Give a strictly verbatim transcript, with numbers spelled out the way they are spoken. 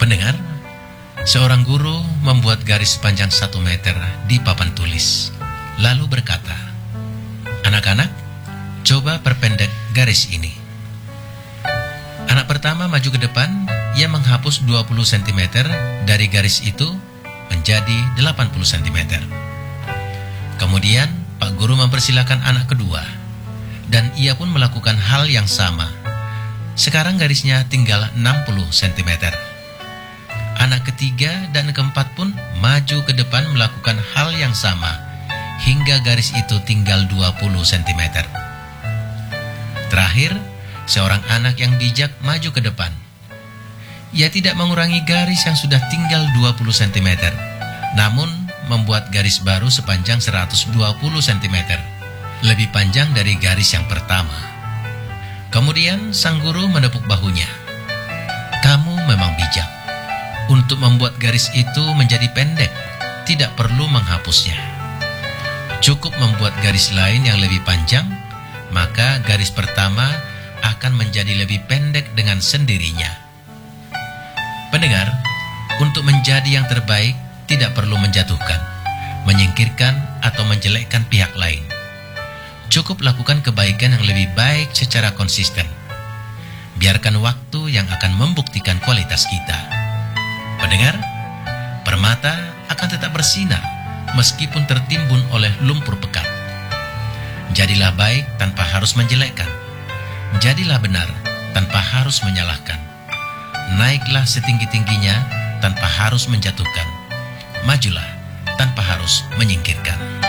Pendengar, seorang guru membuat garis sepanjang satu meter di papan tulis, lalu berkata, "Anak-anak, coba perpendek garis ini." Anak pertama maju ke depan, ia menghapus dua puluh sentimeter dari garis itu menjadi delapan puluh sentimeter. Kemudian Pak Guru mempersilakan anak kedua, dan ia pun melakukan hal yang sama. Sekarang garisnya tinggal enam puluh sentimeter. Anak ketiga dan keempat pun maju ke depan melakukan hal yang sama, hingga garis itu tinggal dua puluh sentimeter. Terakhir, seorang anak yang bijak maju ke depan. Ia tidak mengurangi garis yang sudah tinggal dua puluh sentimeter, namun membuat garis baru sepanjang seratus dua puluh sentimeter, lebih panjang dari garis yang pertama. Kemudian sang guru menepuk bahunya. "Kamu memang bijak. Untuk membuat garis itu menjadi pendek, tidak perlu menghapusnya. Cukup membuat garis lain yang lebih panjang, maka garis pertama akan menjadi lebih pendek dengan sendirinya." Pendengar, untuk menjadi yang terbaik tidak perlu menjatuhkan, menyingkirkan, atau menjelekkan pihak lain. Cukup lakukan kebaikan yang lebih baik secara konsisten. Biarkan waktu yang akan membuktikan kualitas kita. Pendengar, permata akan tetap bersinar meskipun tertimbun oleh lumpur pekat. Jadilah baik tanpa harus menjelekkan. Jadilah benar tanpa harus menyalahkan. Naiklah setinggi-tingginya tanpa harus menjatuhkan. Majulah tanpa harus menyingkirkan.